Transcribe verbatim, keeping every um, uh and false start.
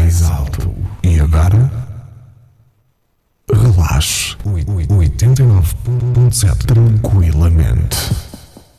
mais alto. E agora? Relaxe. oitenta e nove ponto sete tranquilamente.